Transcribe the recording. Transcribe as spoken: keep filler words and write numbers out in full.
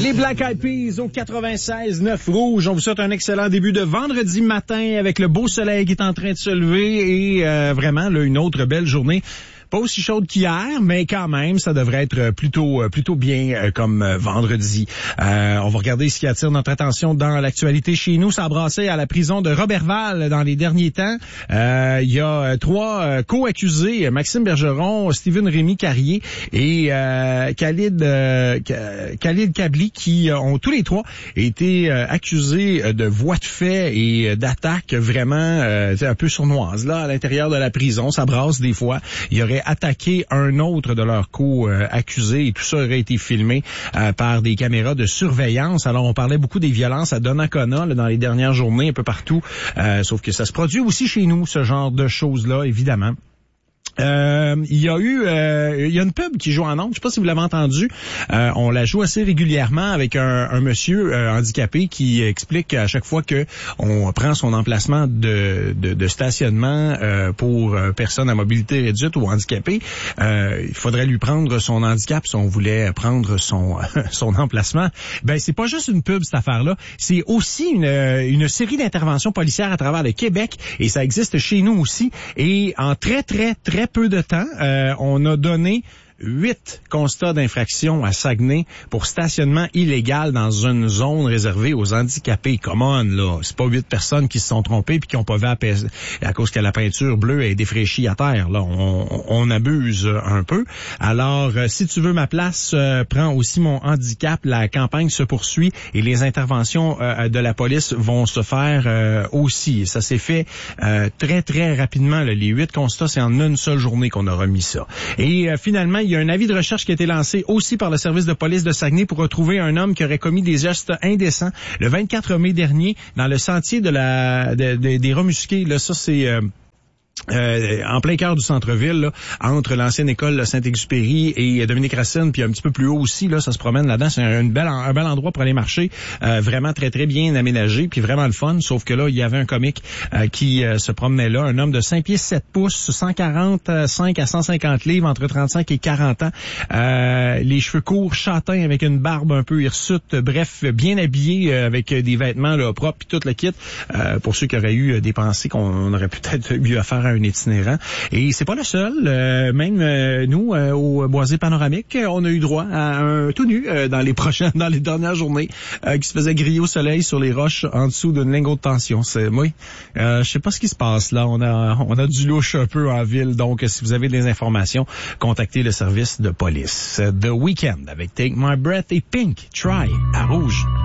Les Black Eyed Peas au quatre-vingt-seize neuf Rouge. On vous souhaite un excellent début de vendredi matin avec le beau soleil qui est en train de se lever et euh, vraiment là, une autre belle journée. Pas aussi chaude qu'hier, mais quand même, ça devrait être plutôt plutôt bien euh, comme euh, vendredi. Euh, on va regarder ce qui attire notre attention dans l'actualité chez nous. Ça a brassé à la prison de Roberval dans les derniers temps. Euh, il y a trois euh, co-accusés, Maxime Bergeron, Steven Rémy Carrier et euh, Khalid euh, Khalid Kabli, qui ont tous les trois été euh, accusés de voies de fait et d'attaques vraiment euh, un peu sournoises là à l'intérieur de la prison. Ça brasse des fois. Il y aurait attaqué un autre de leurs co-accusés et tout ça aurait été filmé euh, par des caméras de surveillance. Alors, on parlait beaucoup des violences à Donnacona là, dans les dernières journées, un peu partout, euh, sauf que ça se produit aussi chez nous, ce genre de choses-là, évidemment. Euh, il y a eu, euh, il y a une pub qui joue en ondes. Je sais pas si vous l'avez entendu. Euh, on la joue assez régulièrement avec un, un monsieur euh, handicapé qui explique à chaque fois que on prend son emplacement de, de, de stationnement euh, pour euh, personnes à mobilité réduite ou handicapées, euh, il faudrait lui prendre son handicap si on voulait prendre son son emplacement. Ben c'est pas juste une pub cette affaire-là. C'est aussi une une série d'interventions policières à travers le Québec et ça existe chez nous aussi. Et en très très très peu de temps, euh, on a donné huit constats d'infraction à Saguenay pour stationnement illégal dans une zone réservée aux handicapés. Come on, là. C'est pas huit personnes qui se sont trompées puis qui ont pas vu à, à cause que la peinture bleue est défraîchie à terre. Là, on, on abuse un peu. Alors, euh, si tu veux ma place, euh, prends aussi mon handicap. La campagne se poursuit et les interventions euh, de la police vont se faire euh, aussi. Ça s'est fait euh, très, très rapidement. Là. Les huit constats, c'est en une seule journée qu'on a remis ça. Et euh, finalement, il y a un avis de recherche qui a été lancé aussi par le service de police de Saguenay pour retrouver un homme qui aurait commis des gestes indécents le vingt-quatre mai dernier dans le sentier de la de, de, des Remusqués. Là, ça c'est euh, Euh, en plein cœur du centre-ville, là, entre l'ancienne école Saint-Exupéry et Dominique Racine, puis un petit peu plus haut aussi, là, ça se promène là-dedans. C'est un, une belle, un bel endroit pour aller marcher, euh, vraiment très, très bien aménagé, puis vraiment le fun, sauf que là, il y avait un comique euh, qui euh, se promenait là, un homme de cinq pieds sept pouces, cent quarante-cinq à cent cinquante livres, entre trente-cinq et quarante ans, euh, les cheveux courts, châtains, avec une barbe un peu hirsute, bref, bien habillé, euh, avec des vêtements là, propres, puis tout le kit, euh, pour ceux qui auraient eu des pensées qu'on aurait peut-être eu à faire un itinérant. Et c'est pas le seul. Euh, même euh, nous, euh, au Boisé Panoramique, on a eu droit à un tout nu euh, dans les prochaines, dans les dernières journées, euh, qui se faisait griller au soleil sur les roches en dessous d'une ligne haute tension. C'est moi. Euh, je sais pas ce qui se passe là. On a, on a du louche un peu en ville. Donc, si vous avez des informations, contactez le service de police. The Weeknd avec Take My Breath et Pink Try à Rouge.